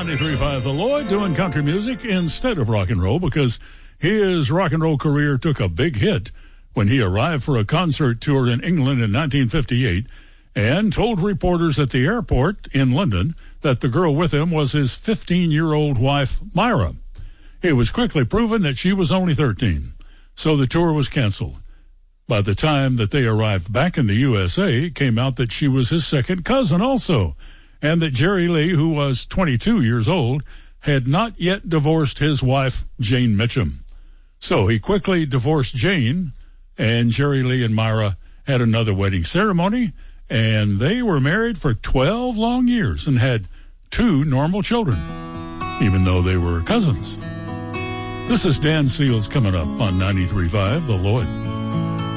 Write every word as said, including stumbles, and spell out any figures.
ninety-three point five The Lloyd, doing country music instead of rock and roll because his rock and roll career took a big hit when he arrived for a concert tour in England in nineteen fifty-eight and told reporters at the airport in London that the girl with him was his fifteen-year-old wife, Myra. It was quickly proven that she was only thirteen, so the tour was canceled. By the time that they arrived back in the U S A, it came out that she was his second cousin also, and that Jerry Lee, who was twenty-two years old, had not yet divorced his wife, Jane Mitchum. So he quickly divorced Jane, and Jerry Lee and Myra had another wedding ceremony, and they were married for twelve long years and had two normal children, even though they were cousins. This is Dan Seals coming up on ninety-three point five The Lloyd.